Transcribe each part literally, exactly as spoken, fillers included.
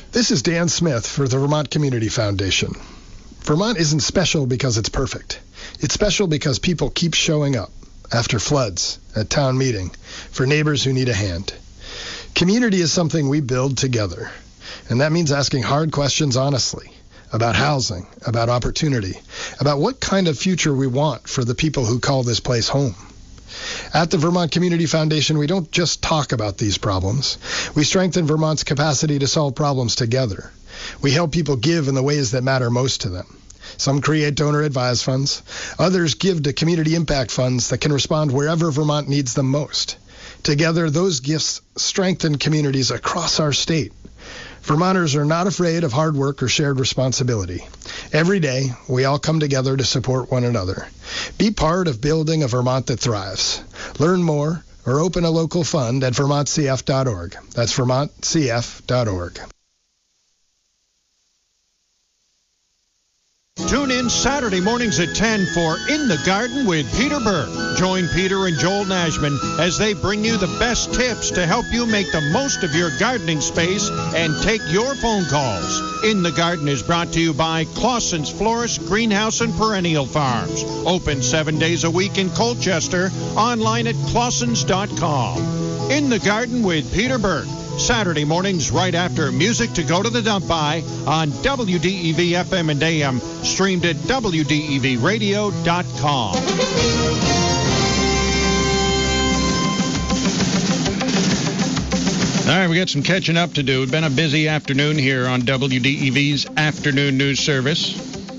This is Dan Smith for the Vermont Community Foundation. Vermont isn't special because it's perfect. It's special because people keep showing up after floods, at town meeting, for neighbors who need a hand. Community is something we build together, and that means asking hard questions honestly about housing, about opportunity, about what kind of future we want for the people who call this place home. At the Vermont Community Foundation, we don't just talk about these problems. We strengthen Vermont's capacity to solve problems together. We help people give in the ways that matter most to them. Some create donor-advised funds. Others give to community impact funds that can respond wherever Vermont needs them most. Together, those gifts strengthen communities across our state. Vermonters are not afraid of hard work or shared responsibility. Every day, we all come together to support one another. Be part of building a Vermont that thrives. Learn more or open a local fund at vermont c f dot org. That's vermont c f dot org. Tune in Saturday mornings at ten for In the Garden with Peter Burke. Join Peter and Joel Nashman as they bring you the best tips to help you make the most of your gardening space and take your phone calls. In the Garden is brought to you by Clausen's Florist, Greenhouse, and Perennial Farms. Open seven days a week in Colchester. Online at clausens dot com. In the Garden with Peter Burke. Saturday mornings right after Music to Go to the Dump By on W D E V F M and A M, streamed at W D E V radio dot com. All right, we got some catching up to do. It's been a busy afternoon here on W D E V's Afternoon News Service.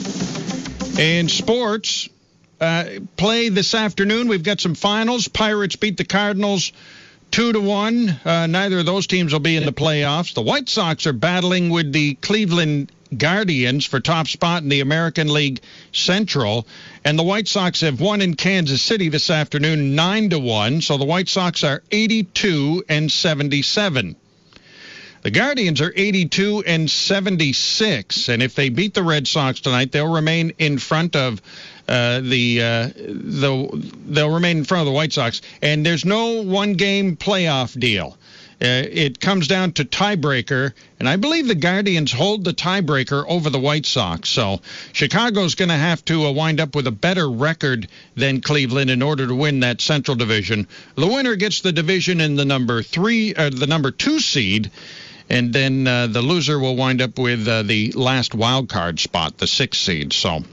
In sports, uh, play this afternoon. We've got some finals. Pirates beat the Cardinals Two to one. Uh, neither of those teams will be in the playoffs. The White Sox are battling with the Cleveland Guardians for top spot in the American League Central. And the White Sox have won in Kansas City this afternoon nine to one. So the White Sox are eighty-two and seventy-seven. The Guardians are eighty-two and seventy-six. And if they beat the Red Sox tonight, they'll remain in front of Uh, the uh, the they'll remain in front of the White Sox, and there's no one-game playoff deal. Uh, it comes down to tiebreaker, and I believe the Guardians hold the tiebreaker over the White Sox. So Chicago's going to have to uh, wind up with a better record than Cleveland in order to win that Central Division. The winner gets the division in the number three, uh, the number two seed. And then uh, the loser will wind up with uh, the last wild card spot, the sixth seed. So.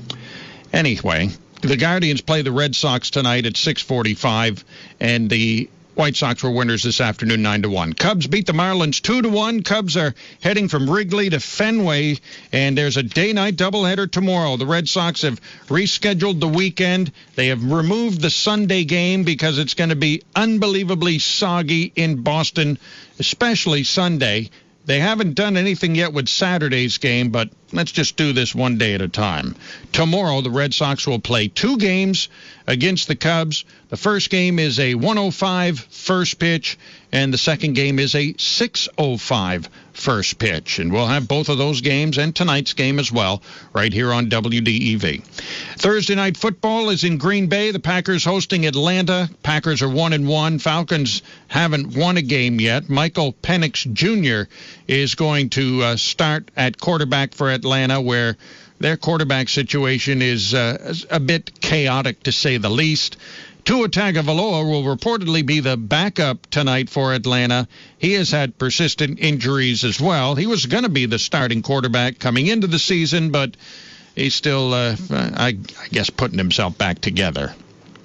Anyway, the Guardians play the Red Sox tonight at six forty-five, and the White Sox were winners this afternoon nine to one. Cubs beat the Marlins two to one. Cubs are heading from Wrigley to Fenway, and there's a day-night doubleheader tomorrow. The Red Sox have rescheduled the weekend. They have removed the Sunday game because it's going to be unbelievably soggy in Boston, especially Sunday. They haven't done anything yet with Saturday's game, but let's just do this one day at a time. Tomorrow, the Red Sox will play two games against the Cubs. The first game is a one oh five first pitch, and the second game is a six oh five first pitch. And we'll have both of those games and tonight's game as well right here on W D E V. Thursday night football is in Green Bay. The Packers hosting Atlanta. Packers are one and one. Falcons haven't won a game yet. Michael Penix Junior is going to uh, start at quarterback for Atlanta, where their quarterback situation is uh, a bit chaotic, to say the least. Tua Tagovailoa will reportedly be the backup tonight for Atlanta. He has had persistent injuries as well. He was going to be the starting quarterback coming into the season, but he's still, uh, I, I guess, putting himself back together.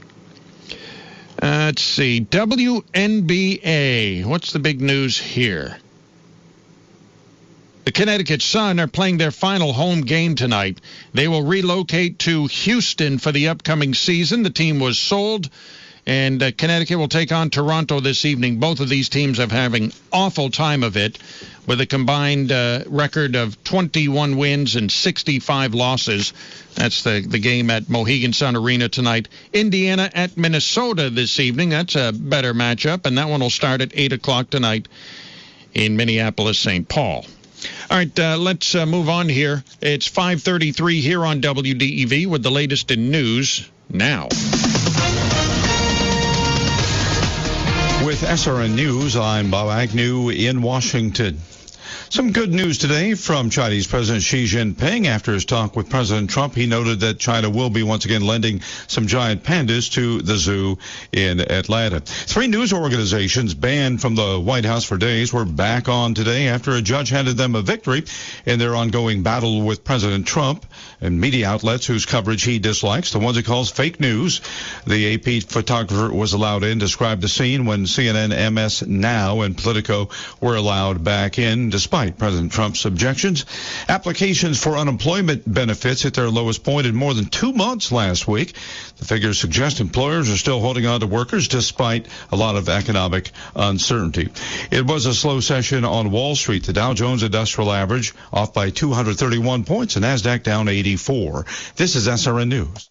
Uh, let's see. W N B A. What's the big news here? The Connecticut Sun are playing their final home game tonight. They will relocate to Houston for the upcoming season. The team was sold, and uh, Connecticut will take on Toronto this evening. Both of these teams are having awful time of it, with a combined uh, record of twenty-one wins and sixty-five losses. That's the, the game at Mohegan Sun Arena tonight. Indiana at Minnesota this evening. That's a better matchup, and that one will start at eight o'clock tonight in Minneapolis, Saint Paul. All right, uh, let's uh, move on here. It's five thirty-three here on W D E V with the latest in news now. With S R N News, I'm Bob Agnew in Washington. Some good news today from Chinese President Xi Jinping. After his talk with President Trump, he noted that China will be once again lending some giant pandas to the zoo in Atlanta. Three news organizations banned from the White House for days were back on today after a judge handed them a victory in their ongoing battle with President Trump and media outlets whose coverage he dislikes, the ones he calls fake news. The A P photographer was allowed in, described the scene when C N N, M S Now, and Politico were allowed back in, despite President Trump's objections. Applications for unemployment benefits hit their lowest point in more than two months last week. The figures suggest employers are still holding on to workers despite a lot of economic uncertainty. It was a slow session on Wall Street. The Dow Jones Industrial Average off by two hundred thirty-one points, and NASDAQ down eighty-four. This is S R N News.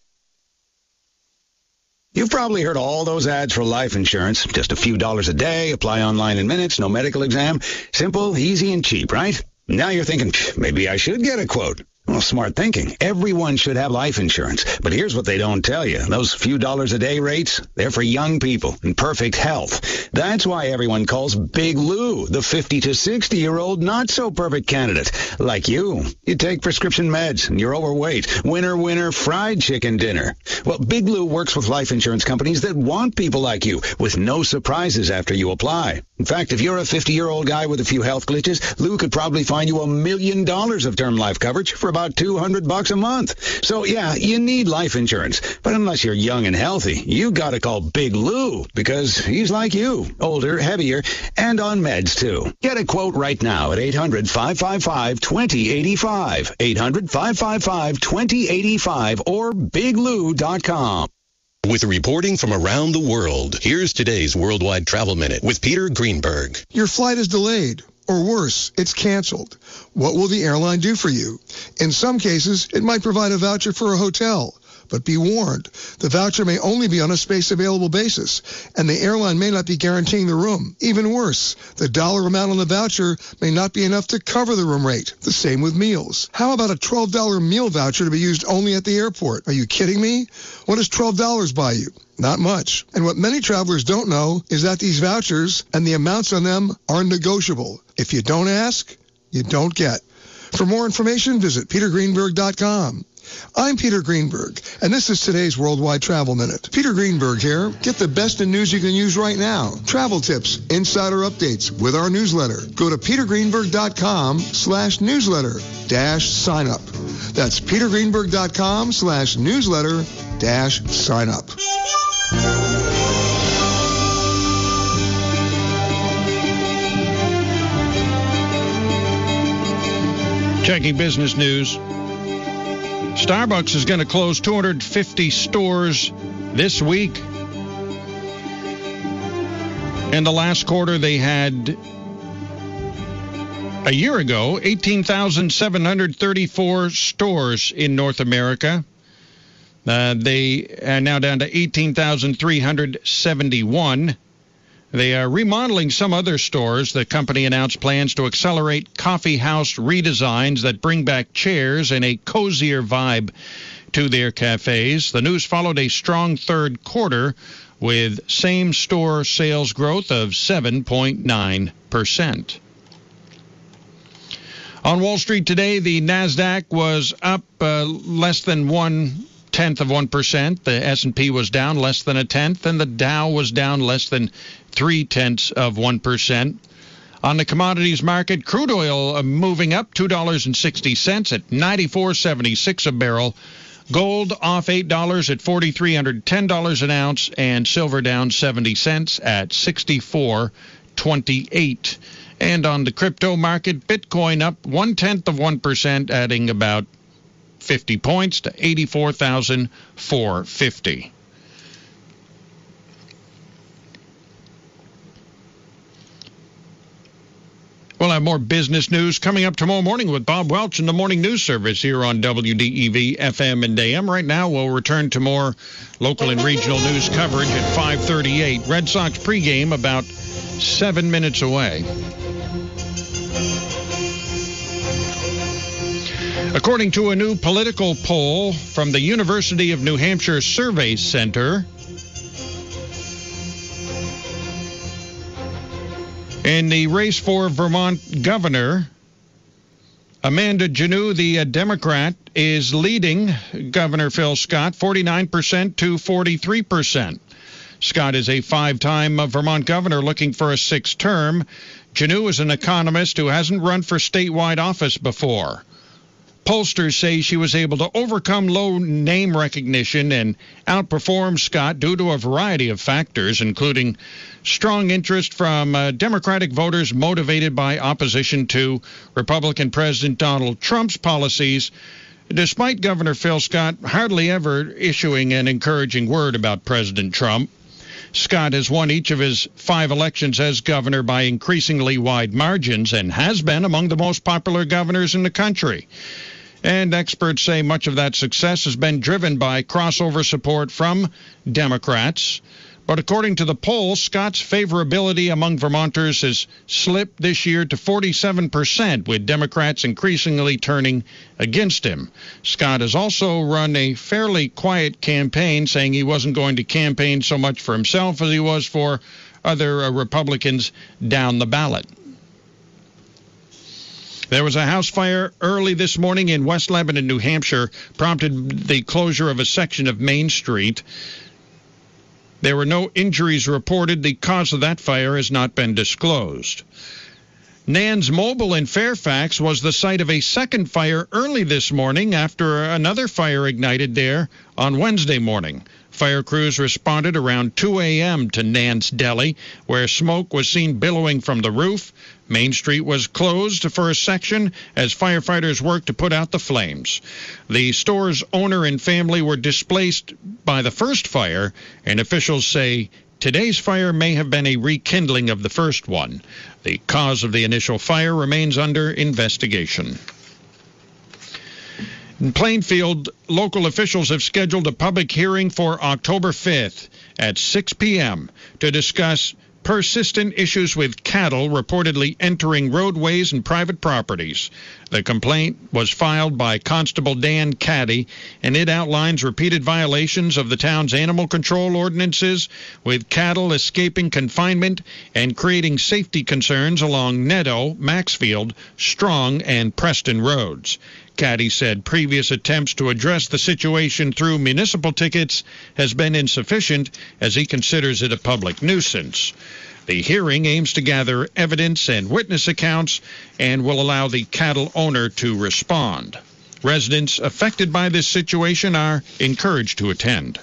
You've probably heard all those ads for life insurance. Just a few dollars a day, apply online in minutes, no medical exam. Simple, easy, and cheap, right? Now you're thinking, maybe I should get a quote. Well, smart thinking. Everyone should have life insurance. But here's what they don't tell you. Those few dollars a day rates, they're for young people in perfect health. That's why everyone calls Big Lou the fifty to sixty-year-old not-so-perfect candidate. Like you. You take prescription meds and you're overweight. Winner, winner, fried chicken dinner. Well, Big Lou works with life insurance companies that want people like you with no surprises after you apply. In fact, if you're a fifty-year-old guy with a few health glitches, Lou could probably find you a million dollars of term life coverage for about two hundred bucks a month. So yeah, you need life insurance. But unless you're young and healthy, you gotta call Big Lou because he's like you, older, heavier, and on meds too. Get a quote right now at eight hundred, five five five, two zero eight five, eight hundred, five five five, two zero eight five, or big lou dot com. With reporting from around the world, here's today's Worldwide Travel Minute with Peter Greenberg. Your flight is delayed, or worse, it's canceled. What will the airline do for you? In some cases, it might provide a voucher for a hotel. But be warned, the voucher may only be on a space available basis, and the airline may not be guaranteeing the room. Even worse, the dollar amount on the voucher may not be enough to cover the room rate. The same with meals. How about a twelve dollar meal voucher to be used only at the airport? Are you kidding me? What does twelve dollars buy you? Not much. And what many travelers don't know is that these vouchers and the amounts on them are negotiable. If you don't ask, you don't get. For more information, visit peter greenberg dot com. I'm Peter Greenberg, and this is today's Worldwide Travel Minute. Peter Greenberg here. Get the best in news you can use right now. Travel tips, insider updates with our newsletter. Go to peter greenberg dot com slash newsletter dash sign up. That's peter greenberg dot com slash newsletter dash sign up. Checking business news. Starbucks is going to close two hundred fifty stores this week. In the last quarter, they had, a year ago, eighteen thousand seven hundred thirty-four stores in North America. Uh, they are now down to eighteen thousand three hundred seventy-one. They are remodeling some other stores. The company announced plans to accelerate coffee house redesigns that bring back chairs and a cozier vibe to their cafes. The news followed a strong third quarter with same-store sales growth of seven point nine percent. On Wall Street today, the NASDAQ was up uh, less than one tenth of one percent. The S and P was down less than a tenth, and the Dow was down less than three tenths of one percent. On the commodities market, crude oil uh, moving up two dollars and sixty cents at ninety-four seventy-six a barrel. Gold off eight dollars at four thousand three hundred ten dollars an ounce, and silver down seventy cents at sixty-four twenty-eight. And on the crypto market, Bitcoin up one tenth of one percent, adding about fifty points to eighty-four thousand four hundred fifty. We'll have more business news coming up tomorrow morning with Bob Welch in the Morning News Service here on W D E V F M and A M. Right now, we'll return to more local and regional news coverage at five thirty-eight. Red Sox pregame about seven minutes away. According to a new political poll from the University of New Hampshire Survey Center, In the race for Vermont governor, Amanda Janneau, the uh, Democrat, is leading Governor Phil Scott forty-nine percent to forty-three percent. Scott is a five-time uh, Vermont governor looking for a sixth term. Janneau is an economist who hasn't run for statewide office before. Pollsters say she was able to overcome low name recognition and outperform Scott due to a variety of factors, including strong interest from uh, Democratic voters motivated by opposition to Republican President Donald Trump's policies, despite Governor Phil Scott hardly ever issuing an encouraging word about President Trump. Scott has won each of his five elections as governor by increasingly wide margins and has been among the most popular governors in the country. And experts say much of that success has been driven by crossover support from Democrats. But according to the poll, Scott's favorability among Vermonters has slipped this year to forty-seven percent, with Democrats increasingly turning against him. Scott has also run a fairly quiet campaign, saying he wasn't going to campaign so much for himself as he was for other uh, Republicans down the ballot. There was a house fire early this morning in West Lebanon, New Hampshire, prompted the closure of a section of Main Street. There were no injuries reported. The cause of that fire has not been disclosed. Nan's Mobile in Fairfax was the site of a second fire early this morning after another fire ignited there on Wednesday morning. Fire crews responded around two a.m. to Nan's Deli, where smoke was seen billowing from the roof. Main Street was closed for a section as firefighters worked to put out the flames. The store's owner and family were displaced by the first fire, and officials say today's fire may have been a rekindling of the first one. The cause of the initial fire remains under investigation. In Plainfield, local officials have scheduled a public hearing for October fifth at six p.m. to discuss persistent issues with cattle reportedly entering roadways and private properties. The complaint was filed by Constable Dan Caddy, and it outlines repeated violations of the town's animal control ordinances, with cattle escaping confinement and creating safety concerns along Nedo, Maxfield, Strong, and Preston roads. Caddy said previous attempts to address the situation through municipal tickets has been insufficient, as he considers it a public nuisance. The hearing aims to gather evidence and witness accounts and will allow the cattle owner to respond. Residents affected by this situation are encouraged to attend.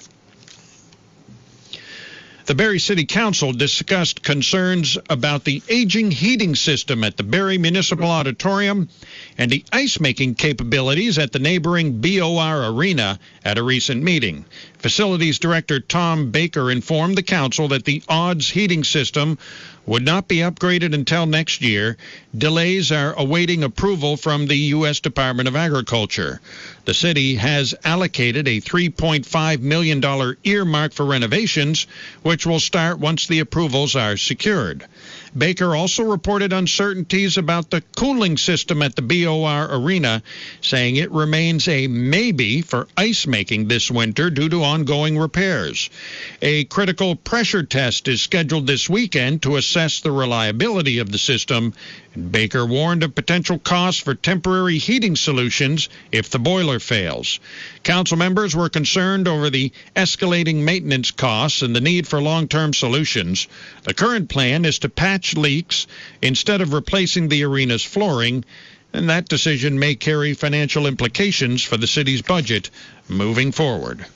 The Barrie City Council discussed concerns about the aging heating system at the Barrie Municipal Auditorium and the ice-making capabilities at the neighboring B O R Arena at a recent meeting. Facilities Director Tom Baker informed the council that the odds heating system would not be upgraded until next year. Delays are awaiting approval from the U S Department of Agriculture. The city has allocated a three point five million dollars earmark for renovations, which will start once the approvals are secured. Baker also reported uncertainties about the cooling system at the B O R Arena, saying it remains a maybe for ice making this winter due to ongoing repairs. A critical pressure test is scheduled this weekend to assess the reliability of the system, and Baker warned of potential costs for temporary heating solutions if the boiler fails. Council members were concerned over the escalating maintenance costs and the need for long-term solutions. The current plan is to patch leaks instead of replacing the arena's flooring, and that decision may carry financial implications for the city's budget moving forward.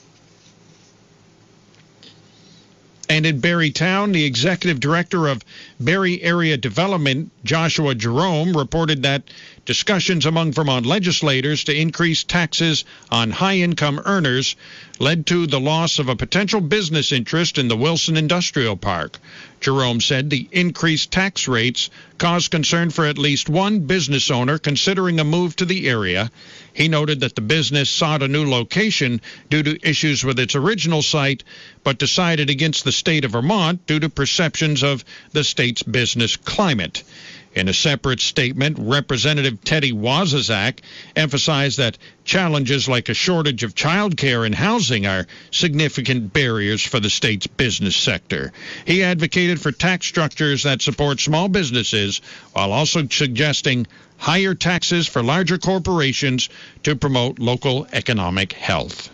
And in Barrie Town, the executive director of Barrie Area Development, Joshua Jerome, reported that discussions among Vermont legislators to increase taxes on high-income earners led to the loss of a potential business interest in the Wilson Industrial Park. Jerome said the increased tax rates caused concern for at least one business owner considering a move to the area. He noted that the business sought a new location due to issues with its original site, but decided against the state of Vermont due to perceptions of the state's business climate. In a separate statement, Representative Teddy Waszak emphasized that challenges like a shortage of child care and housing are significant barriers for the state's business sector. He advocated for tax structures that support small businesses while also suggesting higher taxes for larger corporations to promote local economic health.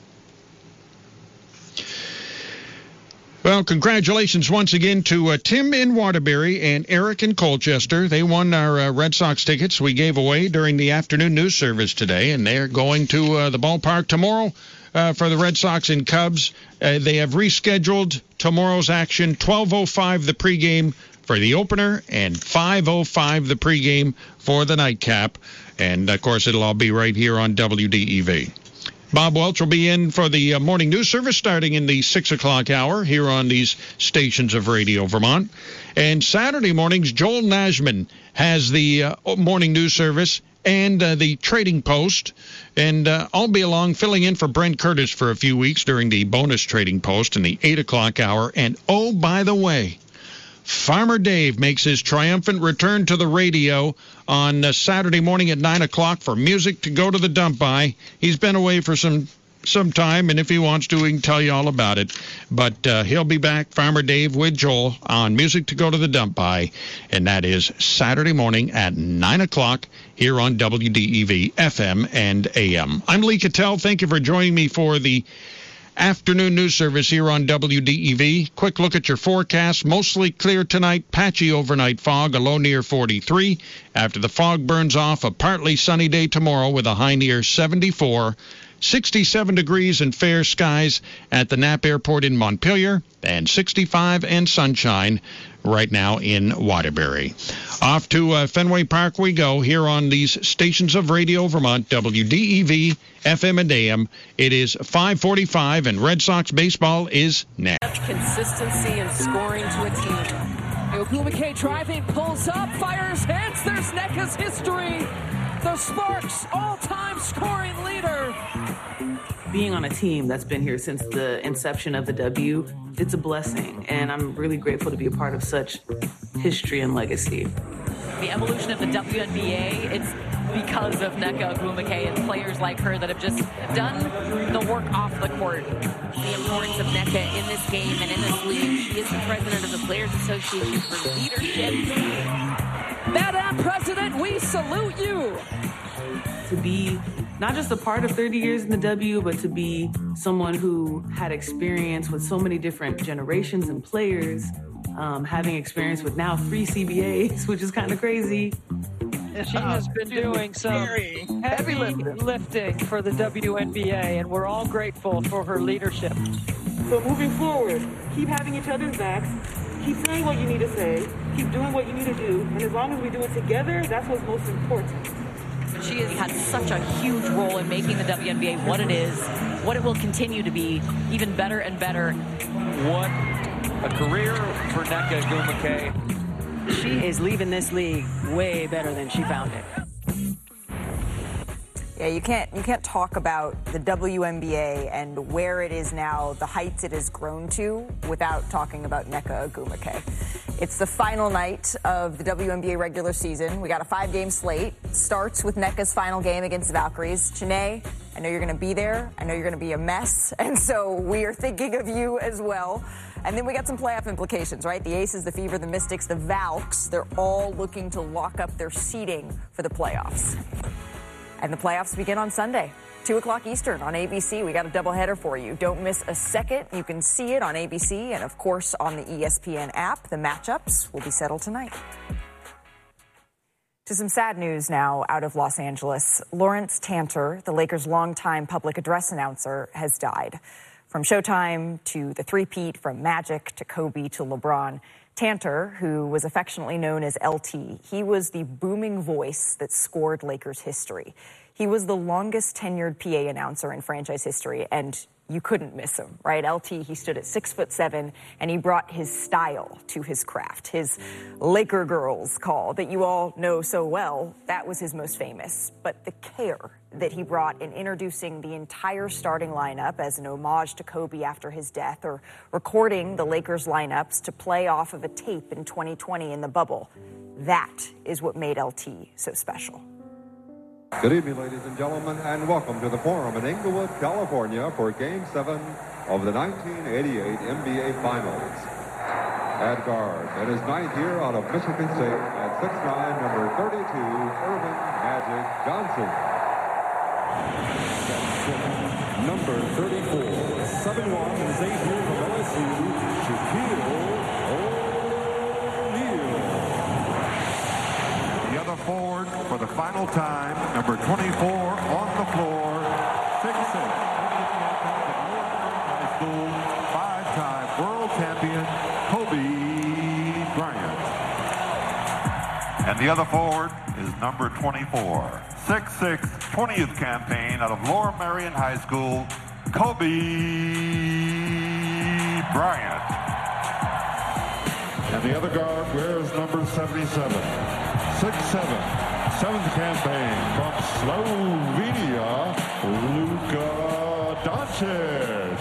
Well, congratulations once again to uh, Tim in Waterbury and Eric in Colchester. They won our uh, Red Sox tickets we gave away during the afternoon news service today, and they're going to uh, the ballpark tomorrow uh, for the Red Sox and Cubs. Uh, they have rescheduled tomorrow's action, twelve oh five the pregame for the opener and five oh five the pregame for the nightcap. And, of course, it'll all be right here on W D E V. Bob Welch will be in for the uh, morning news service starting in the six o'clock hour here on these stations of Radio Vermont. And Saturday mornings, Joel Nashman has the uh, morning news service and uh, the Trading Post. And uh, I'll be along filling in for Brent Curtis for a few weeks during the bonus Trading Post in the eight o'clock hour. And, oh, by the way, Farmer Dave makes his triumphant return to the radio on uh, Saturday morning at nine o'clock for Music to Go to the Dump By. He's been away for some some time, and if he wants to, he can tell you all about it. But uh, he'll be back, Farmer Dave, with Joel on Music to Go to the Dump By, and that is Saturday morning at nine o'clock here on W D E V F M and A M. I'm Lee Cattell. Thank you for joining me for the afternoon news service here on W D E V. Quick look at your forecast. Mostly clear tonight, patchy overnight fog, a low near forty-three. After the fog burns off, a partly sunny day tomorrow with a high near seventy-four. sixty-seven degrees and fair skies at the Knapp Airport in Montpelier, and sixty-five and sunshine right now in Waterbury. Off to uh, Fenway Park we go here on these stations of Radio Vermont, W D E V, F M and A M. It is five forty-five, and Red Sox baseball is next. Consistency and scoring to a team. Ogwumike driving, pulls up, fires, hits. There's N E C A's history. The Sparks all-time scoring leader. Being on a team that's been here since the inception of the W, it's a blessing, and I'm really grateful to be a part of such history and legacy. The evolution of the W N B A, it's because of Nneka Ogwumike and players like her that have just done the work off the court. The importance of Nneka in this game and in this league. She is the president of the Players Association for Leadership. Madam President, we salute you. To be not just a part of thirty years in the W, but to be someone who had experience with so many different generations and players, um, having experience with now three C B As, which is kind of crazy. She has been doing some heavy lifting for the W N B A, and we're all grateful for her leadership. So moving forward, keep having each other's backs, keep saying what you need to say, keep doing what you need to do, and as long as we do it together, that's what's most important. She has had such a huge role in making the W N B A what it is, what it will continue to be, even better and better. What a career for Nneka Ogwumike. She is leaving this league way better than she found it. Yeah, you can't you can't talk about the W N B A and where it is now, the heights it has grown to, without talking about Nneka Ogwumike. It's the final night of the W N B A regular season. We got a five-game slate. It starts with Nneka's final game against the Valkyries. Janae, I know you're going to be there. I know you're going to be a mess, and so we are thinking of you as well. And then we got some playoff implications, right? The Aces, the Fever, the Mystics, the Valks, they're all looking to lock up their seeding for the playoffs. And the playoffs begin on Sunday, two o'clock Eastern on A B C. We got a doubleheader for you. Don't miss a second. You can see it on A B C and, of course, on the E S P N app. The matchups will be settled tonight. To some sad news now out of Los Angeles. Lawrence Tanter, the Lakers' longtime public address announcer, has died. From Showtime to the three-peat, from Magic to Kobe to LeBron, Tanter, who was affectionately known as L T, he was the booming voice that scored Lakers history. He was the longest tenured P A announcer in franchise history, and you couldn't miss him, right? L T, he stood at six foot seven, and he brought his style to his craft. His Laker Girls call that you all know so well, that was his most famous. But the care that he brought in introducing the entire starting lineup as an homage to Kobe after his death, or recording the Lakers lineups to play off of a tape in twenty twenty in the bubble, That is what made L T so special. Good evening, ladies and gentlemen, and welcome to the Forum in Inglewood, California for Game seven of the nineteen eighty-eight N B A Finals. At guard, in his ninth year out of Michigan State, at six nine, number thirty-two, Irvin Magic Johnson. Number thirty-four, seven one, his eighth year from L S U, Shaquille O'Neal. The other forward for the final time, number twenty-four on the floor, six six, high school, five-time world champion, Kobe Bryant. And the other forward is number twenty-four, six six, twentieth campaign out of Lower Merion High School, Kobe Bryant. And the other guard wears number seventy-seven, six seven, seventh campaign from Slovenia, Luka Doncic.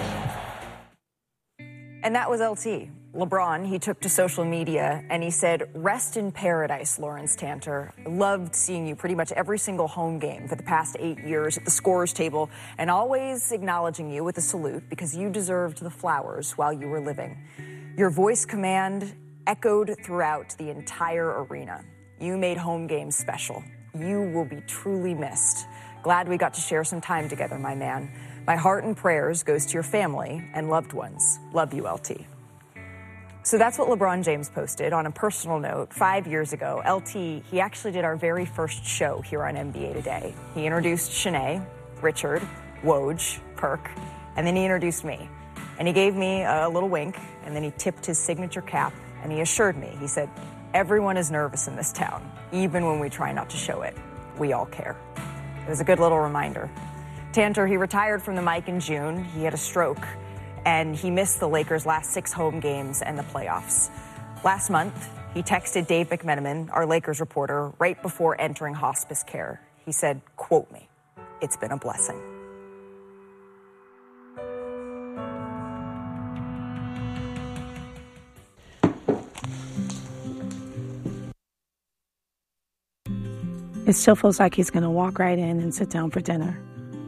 And that was L T. LeBron, he took to social media and he said, "Rest in paradise, Lawrence Tanter. Loved seeing you pretty much every single home game for the past eight years at the scorer's table and always acknowledging you with a salute because you deserved the flowers while you were living. Your voice command echoed throughout the entire arena. You made home games special. You will be truly missed. Glad we got to share some time together, my man. My heart and prayers goes to your family and loved ones. Love you, L T." So that's what LeBron James posted. On a personal note, five years ago, L T, he actually did our very first show here on N B A Today. He introduced Shanae, Richard, Woj, Perk, and then he introduced me. And he gave me a little wink, and then he tipped his signature cap, and he assured me, he said, "Everyone is nervous in this town, even when we try not to show it. We all care." It was a good little reminder. Tanter, he retired from the mic in June. He had a stroke, and he missed the Lakers' last six home games and the playoffs. Last month, he texted Dave McMenamin, our Lakers reporter, right before entering hospice care. He said, quote me, "It's been a blessing." It still feels like he's going to walk right in and sit down for dinner.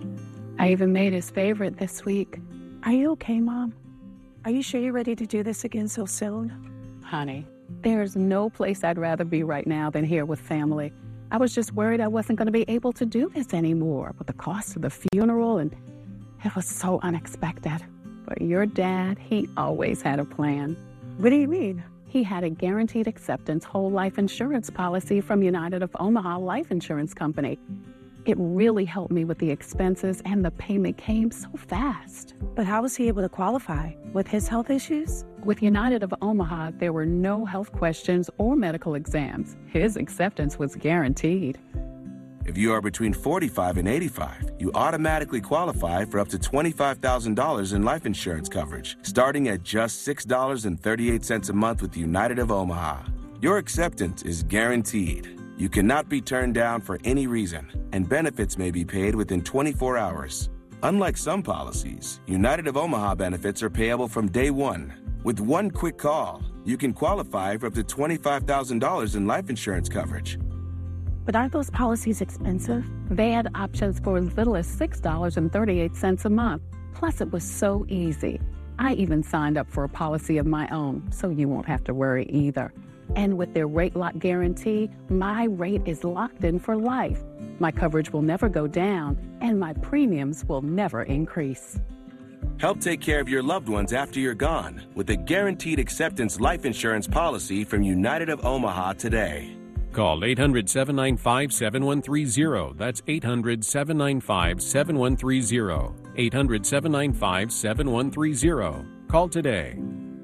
I even made his favorite this week. Are you okay, Mom? Are you sure you're ready to do this again so soon? Honey, there's no place I'd rather be right now than here with family. I was just worried I wasn't going to be able to do this anymore with the cost of the funeral, and it was so unexpected. But your dad, he always had a plan. What do you mean? He had a guaranteed acceptance whole life insurance policy from United of Omaha Life Insurance Company. It really helped me with the expenses, and the payment came so fast. But how was he able to qualify? With his health issues? With United of Omaha, there were no health questions or medical exams. His acceptance was guaranteed. If you are between forty-five and eighty-five, you automatically qualify for up to twenty-five thousand dollars in life insurance coverage, starting at just six dollars and thirty-eight cents a month with United of Omaha. Your acceptance is guaranteed. You cannot be turned down for any reason, and benefits may be paid within twenty-four hours. Unlike some policies, United of Omaha benefits are payable from day one. With one quick call, you can qualify for up to twenty-five thousand dollars in life insurance coverage. But aren't those policies expensive? They had options for as little as six dollars and thirty-eight cents a month. Plus, it was so easy. I even signed up for a policy of my own, so you won't have to worry either. And with their rate lock guarantee, my rate is locked in for life. My coverage will never go down, and my premiums will never increase. Help take care of your loved ones after you're gone with a guaranteed acceptance life insurance policy from United of Omaha today. Call eight hundred, seven nine five, seven one three zero. That's eight hundred, seven nine five, seven one three zero. eight hundred, seven nine five, seven one three zero. Call today.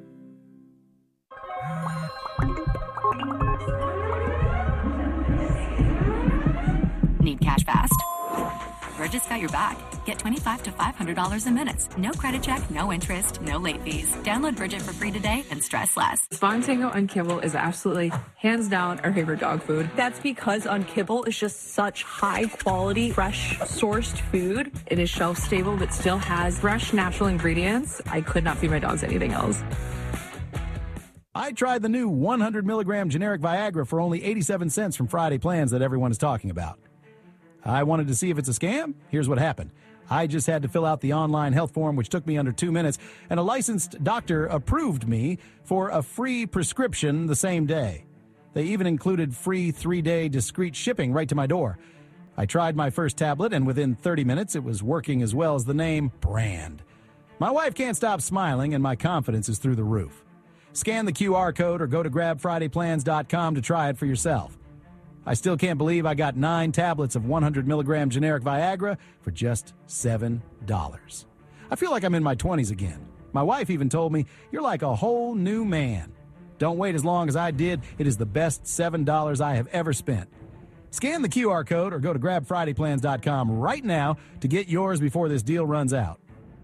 Need cash fast? Burgess got your back. Get twenty-five to five hundred dollars in minutes. No credit check, no interest, no late fees. Download Bridget for free today and stress less. Spawn Tango on Kibble is absolutely, hands down, our favorite dog food. That's because on Kibble is just such high quality, fresh, sourced food. It is shelf stable, but still has fresh, natural ingredients. I could not feed my dogs anything else. I tried the new one hundred milligram generic Viagra for only eighty-seven cents from Friday Plans that everyone is talking about. I wanted to see if it's a scam. Here's what happened. I just had to fill out the online health form, which took me under two minutes, and a licensed doctor approved me for a free prescription the same day. They even included free three-day discreet shipping right to my door. I tried my first tablet, and within thirty minutes, it was working as well as the name brand. My wife can't stop smiling, and my confidence is through the roof. Scan the Q R code or go to grab friday plans dot com to try it for yourself. I still can't believe I got nine tablets of one hundred milligram generic Viagra for just seven dollars. I feel like I'm in my twenties again. My wife even told me, "You're like a whole new man." Don't wait as long as I did. It is the best seven dollars I have ever spent. Scan the Q R code or go to grab friday plans dot com right now to get yours before this deal runs out.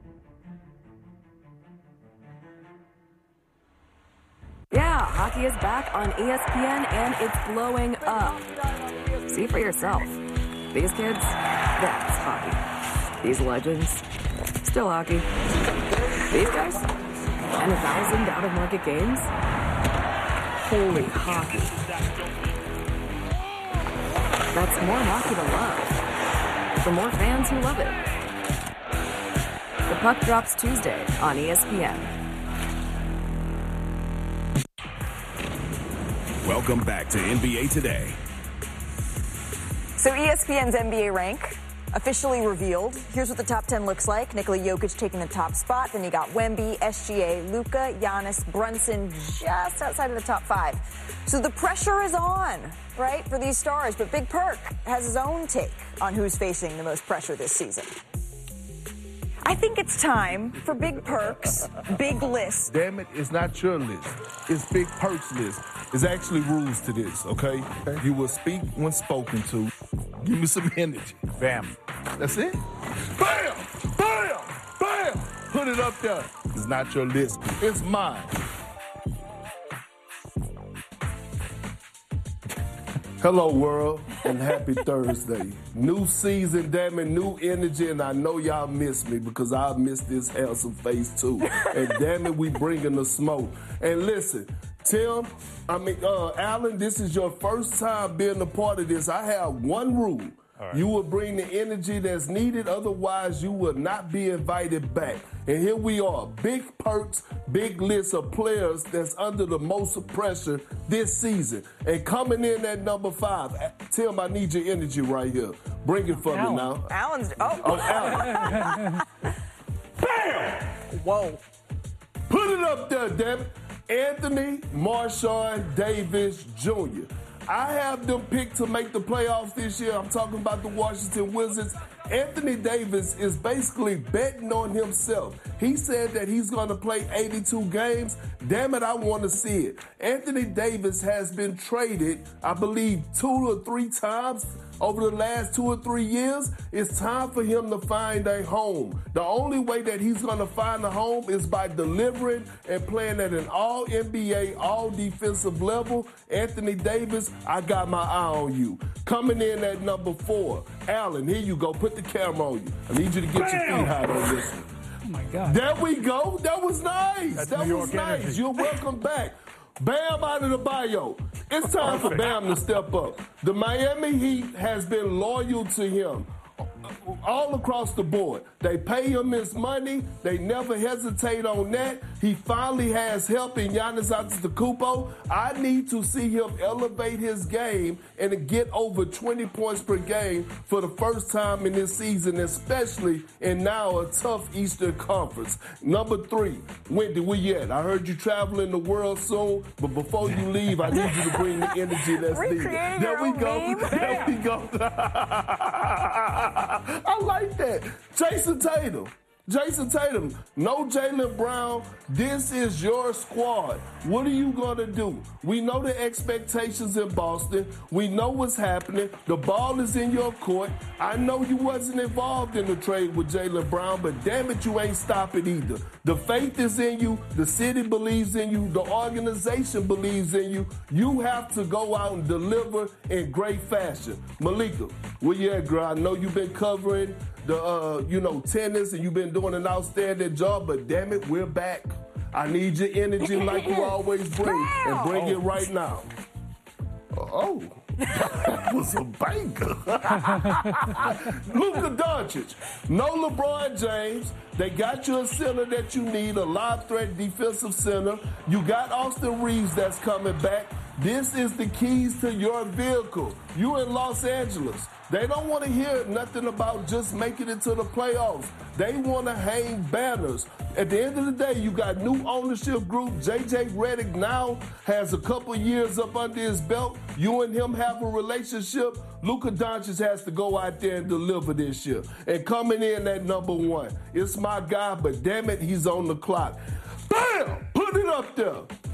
Yeah, hockey is back on E S P N and it's blowing up. See for yourself. These kids, that's hockey. These legends, still hockey. These guys, and a thousand out-of-market games. Holy hockey. That's more hockey to love. For more fans who love it. The puck drops Tuesday on E S P N. Welcome back to N B A Today. So E S P N's N B A rank officially revealed. Here's what the top ten looks like. Nikola Jokic taking the top spot. Then you got Wemby, S G A, Luka, Giannis, Brunson just outside of the top five. So the pressure is on, right, for these stars. But Big Perk has his own take on who's facing the most pressure this season. I think it's time for Big Perk's big list. Damn it, it's not your list. It's Big Perk's list. There's actually rules to this, okay? okay? You will speak when spoken to. Give me some energy. Bam. That's it. Bam! Bam! Bam! Put it up there. It's not your list. It's mine. Hello, world, and happy Thursday. New season, damn it, new energy, and I know y'all miss me because I miss this handsome face too. And damn it, we bringing the smoke. And listen, Tim, I mean, uh, Alan, this is your first time being a part of this. I have one rule. Right. You will bring the energy that's needed, otherwise you will not be invited back. And here we are, Big Perks, big list of players that's under the most pressure this season. And coming in at number five, Tim, I need your energy right here. Bring it for Alan. me now. Alan's, oh. Oh, Alan. Bam! Whoa. Put it up there, damn it. Anthony Marshawn Davis Junior I have them picked to make the playoffs this year. I'm talking about the Washington Wizards. Anthony Davis is basically betting on himself. He said that he's going to play eighty-two games. Damn it, I want to see it. Anthony Davis has been traded, I believe, two or three times over the last two or three years. It's time for him to find a home. The only way that he's going to find a home is by delivering and playing at an all N B A, all defensive level. Anthony Davis, I got my eye on you. Coming in at number four, Allen, here you go. Put the camera on you. I need you to get Bam! your feet high on this one. Oh, my God. There we go. That was nice. That's that New was York nice. energy. You're welcome back. Bam out of the bio. It's time for Bam to step up. The Miami Heat has been loyal to him all across the board. They pay him his money. They never hesitate on that. He finally has help in Giannis Antetokounmpo. I need to see him elevate his game and get over twenty points per game for the first time in this season, especially in now a tough Eastern Conference. Number three, Wendy, where you at? I heard you traveling the world soon, but before you leave, I need you to bring the energy that's needed. There we go. There we go. I like that. Jason Tatum. Jason Tatum, no Jaylen Brown. This is your squad. What are you going to do? We know the expectations in Boston. We know what's happening. The ball is in your court. I know you wasn't involved in the trade with Jaylen Brown, but damn it, you ain't stopping either. The faith is in you. The city believes in you. The organization believes in you. You have to go out and deliver in great fashion. Malika, where you at, girl? I know you've been covering the, uh, you know, tennis, and you've been doing an outstanding job, but damn it, we're back. I need your energy like you always bring, and bring it right now. Oh, that was a banker. Luka Doncic, no LeBron James. They got you a center that you need, a live threat defensive center. You got Austin Reeves that's coming back. This is the keys to your vehicle. You in Los Angeles. They don't want to hear nothing about just making it to the playoffs. They want to hang banners. At the end of the day, you got new ownership group. J J Redick now has a couple years up under his belt. You and him have a relationship. Luka Doncic has to go out there and deliver this year. And coming in at number one, it's my guy, but damn it, he's on the clock. Bam! Put it up there.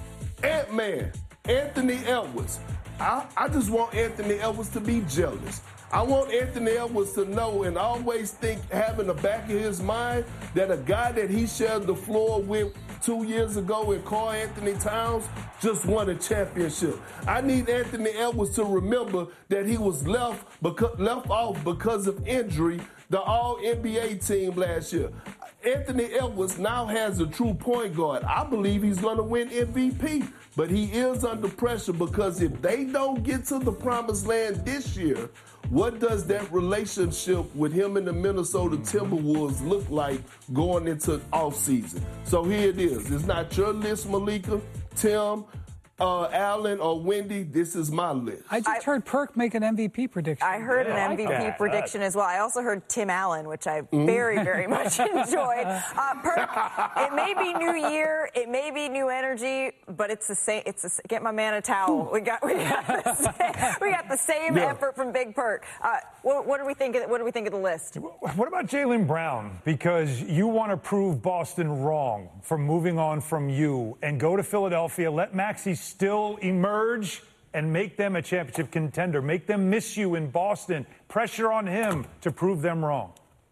Ant-Man, Anthony Edwards. I, I just want Anthony Edwards to be jealous. I want Anthony Edwards to know and always think, having the back of his mind, that a guy that he shared the floor with two years ago in Karl Anthony Towns just won a championship. I need Anthony Edwards to remember that he was left because, left off because of injury, the all N B A team last year. Anthony Edwards now has a true point guard. I believe he's going to win M V P, but he is under pressure because if they don't get to the promised land this year, what does that relationship with him and the Minnesota Timberwolves look like going into offseason? So here it is. It's not your list, Malika, Tim, uh, Alan, or Wendy. This is my list. I just I, heard Perk make an M V P prediction. I heard yeah, an M V P like prediction as well. I also heard Tim Allen, which I very, very much enjoyed. Uh, Perk, it may be new year, it may be new energy, but it's the same. It's a, get my man a towel. We got we got the same, we got the same yeah. effort from Big Perk. Uh, what, what do we think? Of, what do we think of the list? What about Jaylen Brown? Because you want to prove Boston wrong for moving on from you and go to Philadelphia. Let Maxey still emerge and make them a championship contender. Make them miss you in Boston. Pressure on him to prove them wrong.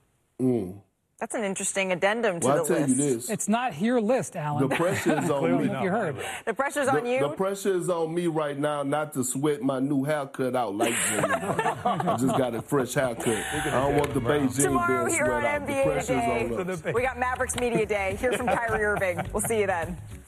Mm. That's an interesting addendum to well, the I'll tell list. You this. It's not your list, Alan. The pressure is on me. You heard. The pressure's on the, you? The pressure is on me right now not to sweat my new haircut out like Jimmy. I just got a fresh haircut. I don't want the Beijing Tomorrow being here sweat on out. N B A Today, we got Mavericks Media Day. Hear from Kyrie Irving. We'll see you then.